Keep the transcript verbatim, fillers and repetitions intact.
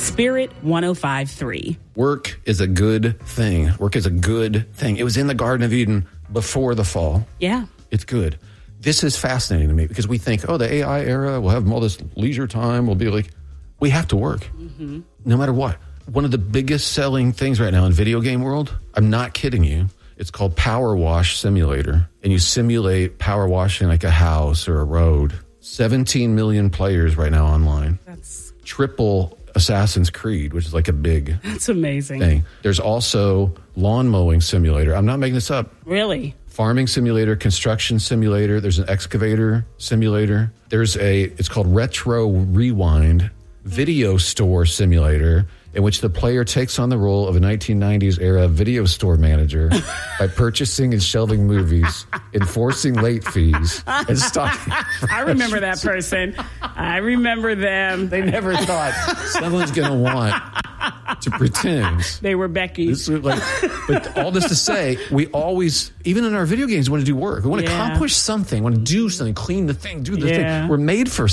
Spirit one oh five point three. Work is a good thing. Work is a good thing. It was in the Garden of Eden before the fall. Yeah. It's good. This is fascinating to me because we think, oh, the A I era, we'll have all this leisure time. We'll be like, we have to work mm-hmm. no matter what. One of the biggest selling things right now in video game world, I'm not kidding you, it's called Power Wash Simulator. And you simulate power washing like a house or a road. seventeen million players right now online. That's triple Assassin's Creed, which is like a big That's amazing. thing. There's also lawn mowing simulator. I'm not making this up. Really? Farming simulator, construction simulator. There's an excavator simulator. There's a, it's called Retro Rewind video store simulator, in which the player takes on the role of a nineteen nineties era video store manager by purchasing and shelving movies, enforcing late fees, and stocking. I remember that person. I remember them. They never thought someone's going to want to pretend. They were Becky. This is like, but all this to say, we always, even in our video games, want to do work. We want to Yeah. accomplish something, want to do something, clean the thing, do the Yeah. thing. We're made for